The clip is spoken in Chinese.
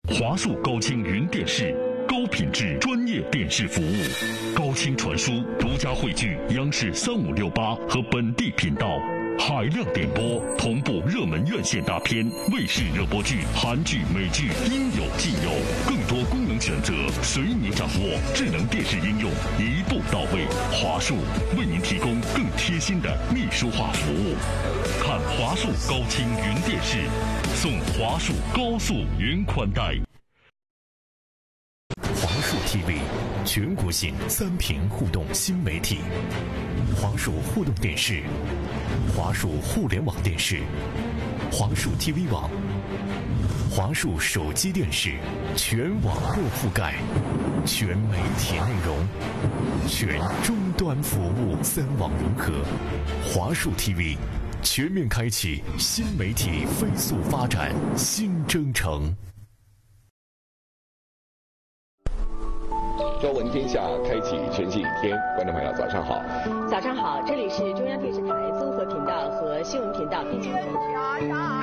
华数高清云电视，高品质专业电视服务，高清传输，独家汇聚央视3568和本地频道，海量点播，同步热门院线大片、卫视热播剧、韩剧、美剧，应有尽有，更多功能选择随你掌握。智能电视应用一步到位，华数为您提供更贴心的秘书化服务。看华数高清云电视，送华数高速云宽带。 华数 TV 全国性3屏互动新媒体，华数互动电视、华数互联网电视、华数 TV 网、华数手机电视，全网络覆盖，全媒体内容，全终端服务，3网融合。华数 TV 全面开启新媒体飞速发展新征程。 朝闻天下，开启全新一天。观众朋友，早上好！ 早上好，这里是中央电视台综合频道和新闻频道并行。